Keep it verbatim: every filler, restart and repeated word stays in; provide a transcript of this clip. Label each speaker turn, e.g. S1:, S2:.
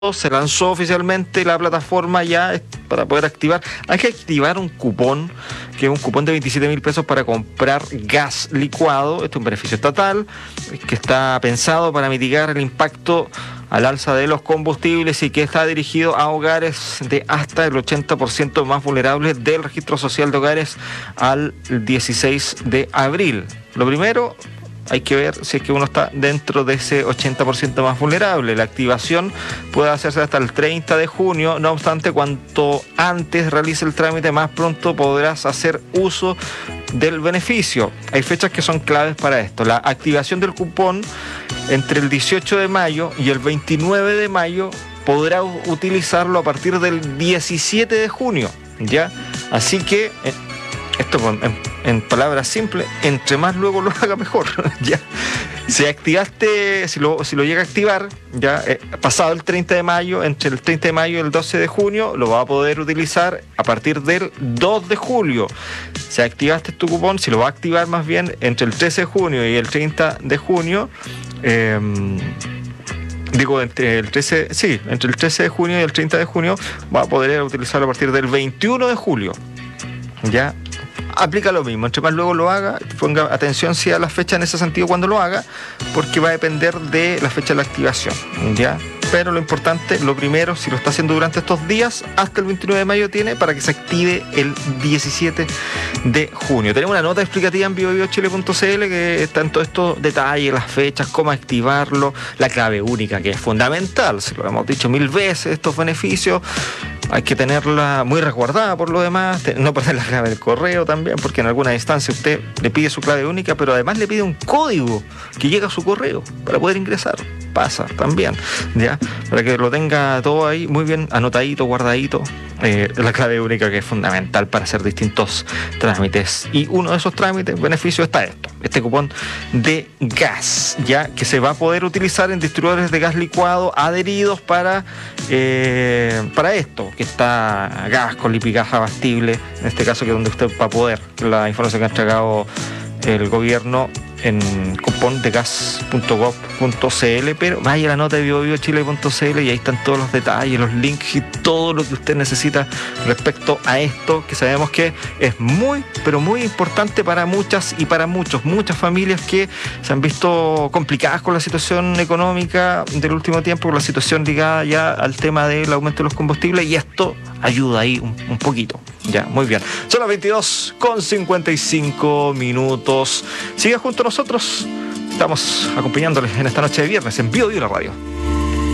S1: se lanzó oficialmente la plataforma ya para poder activar. Hay que activar un cupón, que es un cupón de veintisiete mil pesos para comprar gas licuado. Este es un beneficio estatal que está pensado para mitigar el impacto al alza de los combustibles y que está dirigido a hogares de hasta el ochenta por ciento más vulnerables del registro social de hogares al dieciséis de abril. Lo primero, hay que ver si es que uno está dentro de ese ochenta por ciento más vulnerable. La activación puede hacerse hasta el treinta de junio. No obstante, cuanto antes realice el trámite, más pronto podrás hacer uso del beneficio. Hay fechas que son claves para esto. La activación del cupón entre el dieciocho de mayo y el veintinueve de mayo, podrá utilizarlo a partir del diecisiete de junio, ¿ya? Así que esto en, en palabras simples, entre más luego lo haga mejor, ¿ya? Si activaste, si lo, si lo llega a activar, ya eh, pasado el treinta de mayo, entre el treinta de mayo y el doce de junio, lo va a poder utilizar a partir del dos de julio. Si activaste tu cupón, si lo va a activar más bien entre el trece de junio y el treinta de junio, eh, digo, entre el trece, sí, entre el trece de junio y el treinta de junio, va a poder utilizarlo a partir del veintiuno de julio, ¿ya? Aplica lo mismo, entre más luego lo haga, ponga atención si a la fecha en ese sentido cuando lo haga, porque va a depender de la fecha de la activación, ¿ya? Pero lo importante, lo primero, si lo está haciendo durante estos días, hasta el veintinueve de mayo tiene para que se active el diecisiete de junio. Tenemos una nota explicativa en vivo vivo chile punto c l que está en todos estos detalles, las fechas, cómo activarlo, la clave única, que es fundamental, se lo hemos dicho mil veces, estos beneficios. Hay que tenerla muy resguardada por lo demás, no perder la clave del correo también, porque en alguna instancia usted le pide su clave única, pero además le pide un código que llega a su correo para poder ingresar. Pasa también, ¿ya? Para que lo tenga todo ahí muy bien anotadito, guardadito, eh, la clave única, que es fundamental para hacer distintos trámites. Y uno de esos trámites, beneficio, está esto, este cupón de gas, ya que se va a poder utilizar en distribuidores de gas licuado adheridos para, eh, para esto, que está gas con lipigas abastible, en este caso que es donde usted va a poder, la información que ha entregado el gobierno en cupón de gas punto gov punto c l, pero vaya a la nota de vivo vivo chile punto c l y ahí están todos los detalles, los links y todo lo que usted necesita respecto a esto, que sabemos que es muy, pero muy importante para muchas y para muchos, muchas familias que se han visto complicadas con la situación económica del último tiempo, con la situación ligada ya al tema del aumento de los combustibles, y esto ayuda ahí un, un poquito. Ya, muy bien. Son las veintidós con cincuenta y cinco minutos. Sigue junto a nosotros. Estamos acompañándoles en esta noche de viernes en Bio Bio la Radio.